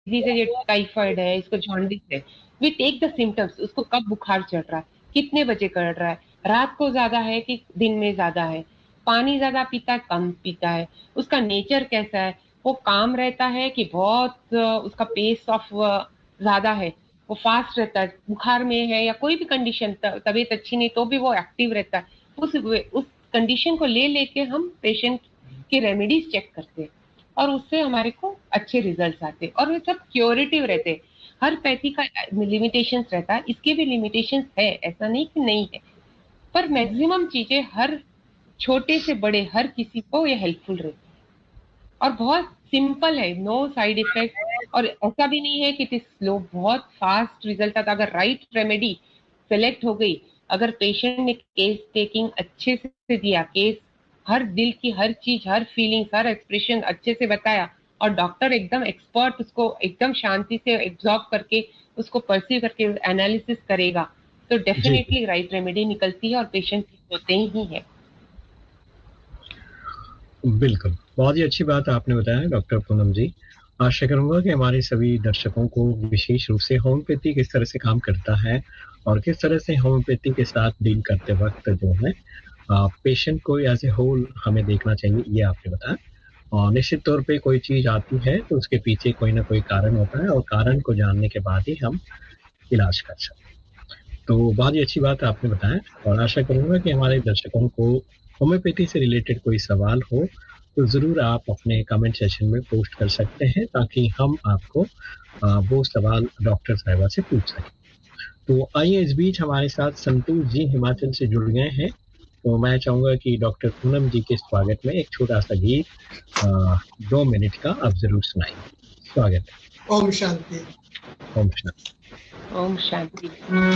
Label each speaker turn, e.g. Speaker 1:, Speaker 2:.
Speaker 1: Disease है, ये typhoid है, इसको जॉन्डिस है, वी टेक द सिम्टम्स, उसको कब बुखार चढ़ रहा है, कितने बजे चढ़ रहा है, रात को ज्यादा है कि दिन में ज्यादा है, पानी ज्यादा पीता है कम पीता है, उसका नेचर कैसा है, वो काम रहता है कि बहुत उसका पेस ऑफ ज्यादा है, वो फास्ट रहता है, बुखार में है या कोई भी कंडीशन, तबीयत अच्छी नहीं तो भी वो एक्टिव रहता है। उस कंडीशन को ले लेके हम पेशेंट की रेमेडीज चेक करते हैं और उससे हमारे को अच्छे रिजल्ट्स आते हैं और वे सब क्योरेटिव रहते हैं। हर पैथी का लिमिटेशंस रहता है, इसके भी लिमिटेशंस है, ऐसा नहीं कि नहीं है, पर मैक्सिमम चीजें हर छोटे से बड़े हर किसी को ये हेल्पफुल रहती है और बहुत सिंपल है, नो साइड इफेक्ट, और ऐसा भी नहीं है कि इट इज स्लो, बहुत फास्ट रिजल्ट आता। अगर राइट रेमेडी सेलेक्ट हो गई, अगर पेशेंट ने केस टेकिंग अच्छे से दिया, केस हर दिल की हर चीज, हर फीलिंग, हर एक्सप्रेशन अच्छे से बताया और डॉक्टर एकदम एक्सपर्ट उसको एकदम शांति से एब्जॉर्ब करके उसको परसीव करके एनालिसिस करेगा, तो
Speaker 2: जी,
Speaker 1: डेफिनेटली राइट रेमेडी निकलती है और पेशेंट ठीक होते ही है।
Speaker 2: बिल्कुल। बहुत ही अच्छी बात आपने बताया डॉक्टर पूनम जी। आशा करूँगा कि हमारे सभी दर्शकों को विशेष रूप से होम्योपैथी किस तरह से काम करता है और किस तरह से होम्योपैथी के साथ डील करते वक़्त जो है पेशेंट को एज़ ए होल हमें देखना चाहिए, ये आपने बताया। और निश्चित तौर पे कोई चीज़ आती है तो उसके पीछे कोई न कोई कारण होता है और कारण को जानने के बाद ही हम इलाज कर सकते हैं। तो बहुत ही अच्छी बात आपने बताया और आशा करूँगा कि हमारे दर्शकों को होम्योपैथी से रिलेटेड कोई सवाल हो, तो ज़रूर आप अपने कमेंट सेक्शन में पोस्ट कर सकते हैं ताकि हम आपको वो सवाल डॉक्टर साहिबा से पूछ सकें। तो आइए इस बीच हमारे साथ संतोष जी हिमाचल से जुड़ गए हैं, तो मैं चाहूँगा कि डॉक्टर पूनम जी के स्वागत में एक छोटा-सा गीत 2 मिनट का आप ज़रूर सुनाइए। स्वागत है।
Speaker 3: ओम शांति।
Speaker 2: ओम शांति।
Speaker 1: ओम शांति।